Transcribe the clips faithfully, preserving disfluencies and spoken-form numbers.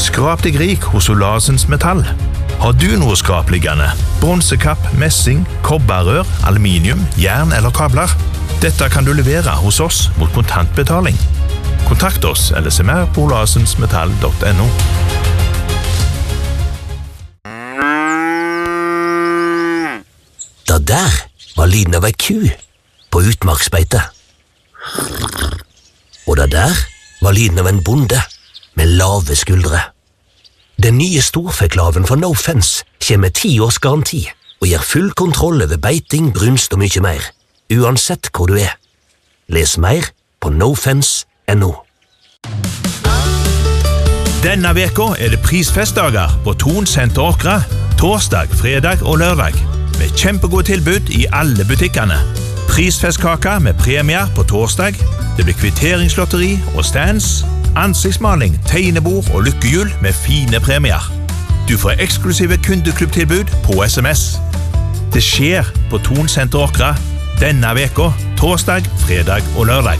Skrap deg rik hos Olasens Metall. Har du noe skrapliggende? Bronsekapp, messing, kobberrør, aluminium, jern eller kabler? Dette kan du levere hos oss mot kontantbetaling. Kontakt oss eller se mer på olasensmetall punktum no. Det der var lyden av ei ku på utmarksbeite. Og det der var lyden av en bonde med lave skuldre. Den nye storfeklaven fra No Fence kommer med ti års garanti og gir full kontroll over beiting, brunst og mye mer, uansett hvor du er. Les mer på no fence punktum no. Denne veka er det prisfestdager på Thon Senter Åkra, torsdag, fredag og lørdag, med kjempegode tilbud i alle butikkene. Prisfestkaka med premier på torsdag, det blir kvitteringslotteri og stands, ansiktsmaling, tegnebord og lykkehjul med fine premier. Du får eksklusive kundeklubbtilbud på S M S. Det skjer på Thon Senter Åkra denne veka, torsdag, fredag og lørdag.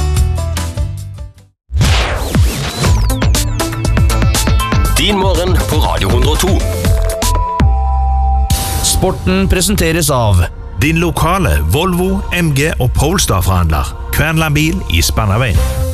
Din morgen på Radio hundre og to. Sporten presenteres av Din lokale Volvo, M G og Polestar-forhandler, Kvernland Bil i Spannaveien.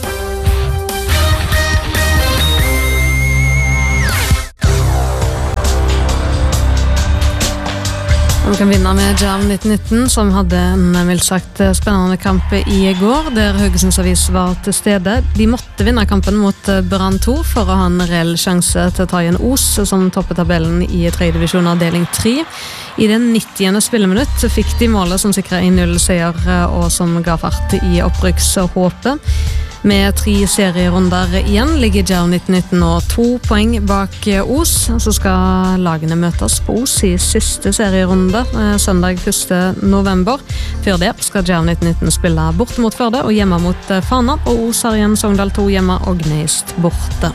Vi kan vinne med Jerv nitten nitten, som hadde en mildt sagt spennende kamp i går, der Haugesunds Avis var til stede. De måtte vinne kampen mot Brann to for å ha en reell sjanse til å ta igjen Os, som toppet tabellen i tredje divisjon avdeling tre. I den nittiende spilleminutt fikk de målet som sikret en null seier og som ga fart i opprykkshåpet. Med tre serierunder igjen ligger Jerv nitten nitten nå to poeng bak Os, så skal lagene møtes på Os i siste serierunde søndag første november. Før det skal Jerv nitten nitten spille borte mot Førde og hjemme mot Fana, og Os har igjen Sogndal to hjemme og Gneist borte.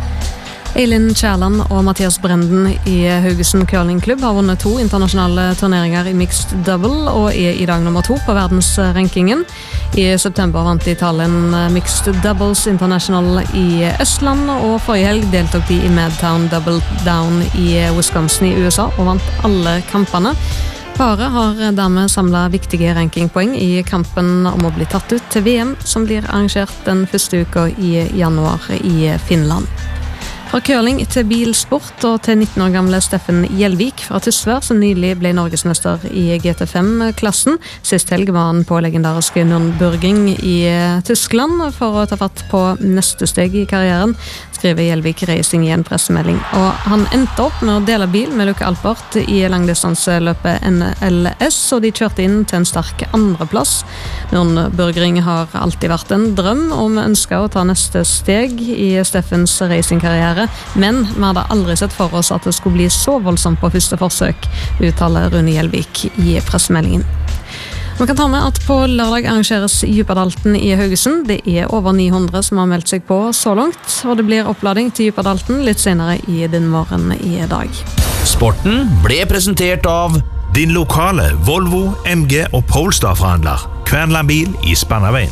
Eileen Kjærland og Mathias Brenden i Haugesund Curlingklubb har vunnet to internasjonale turneringer i mixed double og er i dag nummer to på verdensrankingen. I september vant de Italien Mixed Doubles International i Østland, og forrige helg deltok de i Madtown Double Down i Wisconsin i U S A og vant alle kampene. Paret har dermed samlet viktige rankingpoeng i kampen om å bli tatt ut til V M, som blir arrangert den første uka i januar i Finland. Fra curling til bilsport og til nitten år gamle Steffen Gjelvik fra Tysvær, som nylig ble norgesmester i G T fem-klassen. Sist helg var han på legendariske Nürnbergring i Tyskland for å ta fatt på neste steg i karrieren, skriver Gjelvik Racing i en pressemelding. Og han endte opp med å dele bil med Luke Alpert i langdistanseløpet N L S, og de kjørte inn til en sterk andreplass. Nürnbergring har alltid vært en drøm, og vi ønsker å ta neste steg i Steffens racingkarriere, men vi hadde aldri sett for oss at det skulle bli så voldsomt på første forsøk, uttaler Rune Gjelvik i pressemeldingen. Man kan ta med at på lørdag arrangeres Djupadalten i Haugesund. Det er over ni hundre som har meldt seg på så langt, og det blir opplading til Djupadalten litt senere i din morgen i dag. Sporten ble presentert av Din lokale Volvo, M G og Polestar-forhandler, Kvernland Bil i Spannaveien.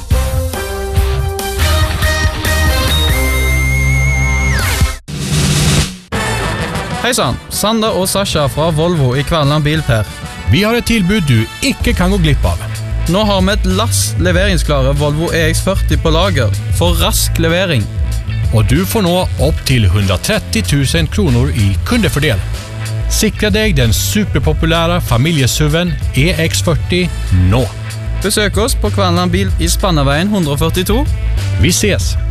Hei sann, Sander og Sasha fra Volvo i Kvernland Bilper. Vi har et tilbud du ikke kan gå glipp av. Nå har vi et lass leveringsklare Volvo E X førti på lager for rask levering. Og du får nå opp til hundratretti tusen kroner i kundefordel. Sikre deg den superpopulære familiesuven E X førti nå. Besøk oss på Kvernland Bil i Spannaveien hundre og førtito. Vi ses!